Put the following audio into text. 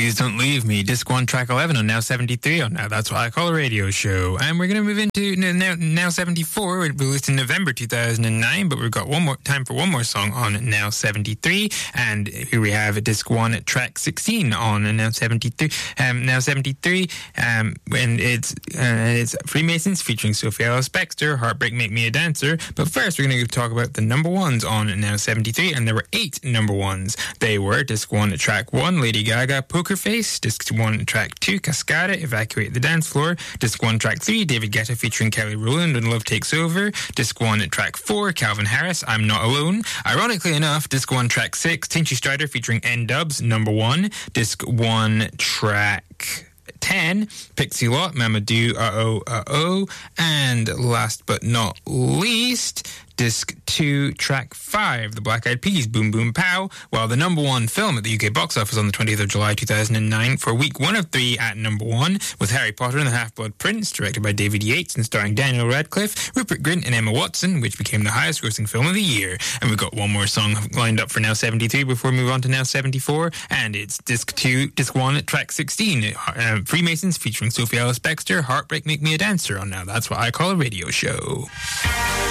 Please Don't Leave Me, Disc 1, Track 11 on Now 73 on Now That's What I Call a Radio Show. And we're going to move into Now 74, released in November 2009, but we've got one more time for one more song on Now 73. And here we have Disc 1, Track 16 on Now 73. Now 73, and it's Freemasons featuring Sophie Ellis-Bextor, Heartbreak Make Me a Dancer. But first, we're going to talk about the number ones on Now 73, and there were 8 number ones. They were Disc 1, Track 1, Lady Gaga, Poker Face, Disc 1, Track 2, Cascada, Evacuate the Dance Floor, Disc 1, Track 3, David Guetta featuring Kelly Rowland, When Love Takes Over, Disc 1, Track 4, Calvin Harris, I'm Not Alone. Ironically enough, Disc 1, Track 6, Tinchy Strider featuring N-Dubs, number 1, Disc 1, Track 10, Pixie Lott, Mamadou, Uh-Oh, and last but not least, Disc 2, Track 5, The Black Eyed Peas, Boom Boom Pow, while the number 1 film at the UK box office on the 20th of July 2009 for week 1 of 3 at number 1 was Harry Potter and the Half-Blood Prince, directed by David Yates and starring Daniel Radcliffe, Rupert Grint and Emma Watson, which became the highest grossing film of the year. And we've got one more song lined up for Now 73 before we move on to Now 74, and it's Disc 1, Track 16, Freemasons featuring Sophie Ellis-Bextor, Heartbreak Make Me a Dancer on Now That's What I Call a Radio Show.